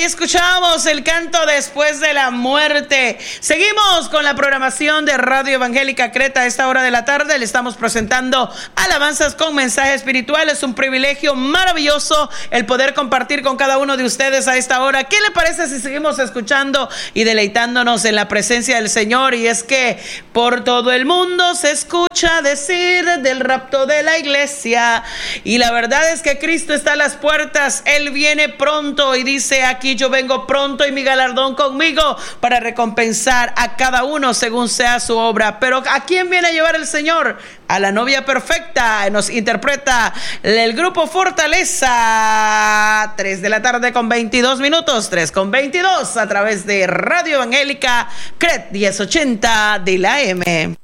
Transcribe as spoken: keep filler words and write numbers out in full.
ahí escuchamos el canto después de la muerte. Seguimos con la programación de Radio Evangélica Creta. A esta hora de la tarde le estamos presentando alabanzas con mensaje espiritual. Es un privilegio maravilloso el poder compartir con cada uno de ustedes a esta hora. ¿Qué le parece si seguimos escuchando y deleitándonos en la presencia del Señor? Y es que por todo el mundo se escucha decir del rapto de la iglesia, y la verdad es que Cristo está a las puertas. Él viene pronto y dice: aquí yo vengo pronto y mi galardón conmigo para recompensar a cada uno según sea su obra. Pero ¿a quién viene a llevar el Señor? A la novia perfecta. Nos interpreta el grupo Fortaleza. tres de la tarde con veintidós minutos, tres con veintidós, a través de Radio Evangélica Cret mil ochenta de la A M.